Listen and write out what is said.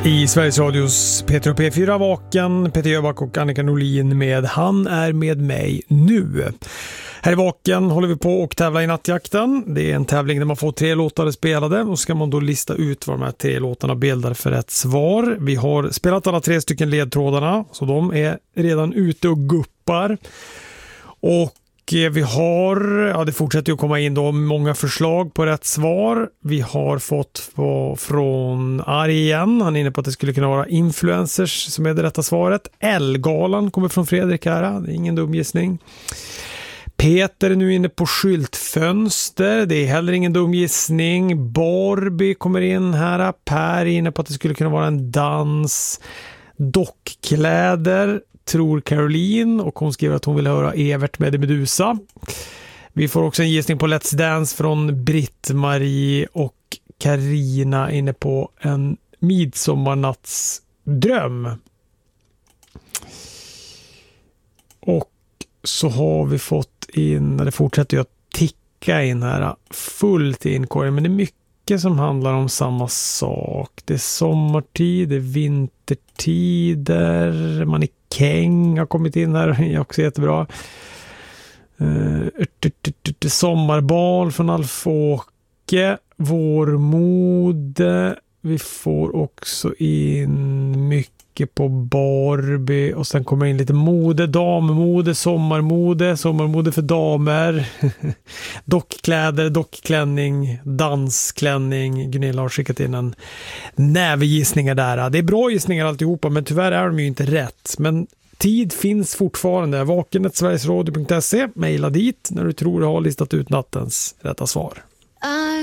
I Sveriges Radios Peter och P4 Vaken, Peter Jöback och Annika Norlin med Han är med mig nu. Här i Vaken håller vi på och tävla i nattjakten. Det är en tävling där man får 3 låtar spelade och ska man då lista ut vad de här 3 låtarna bildar för ett svar. Vi har spelat alla 3 stycken ledtrådarna så de är redan ute och guppar. Och vi har, det fortsätter att komma in då många förslag på rätt svar. Vi har fått från Ari igen. Han är inne på att det skulle kunna vara influencers som är det rätta svaret. Elgalan kommer från Fredrik här. Det är ingen dum gissning. Peter är nu inne på skyltfönster. Det är heller ingen dum gissning. Barbie kommer in här. Per är inne på att det skulle kunna vara en dans. Dockkläder tror Caroline och hon skriver att hon vill höra Evert med Medusa. Vi får också en gissning på Let's Dance från Britt-Marie och Karina inne på en midsommarnattsdröm. Och så har vi fått in, det fortsätter ju att ticka in här fullt i inkorgen, men det är mycket som handlar om samma sak. Det är sommartid, det är vintertider, mannekäng har kommit in här, det är också jättebra. Sommarbal från Alfåke, vårmode, vi får också in mycket på Barbie och sen kommer in lite mode, dammode, sommarmode för damer, dockkläder, dockklänning, dansklänning. Gunilla har skickat in en nävegissningar där. Det är bra gissningar alltihopa, men tyvärr är de ju inte rätt. Men tid finns fortfarande. vaken@sverigesradio.se, mejla dit när du tror du har listat ut nattens rätta svar.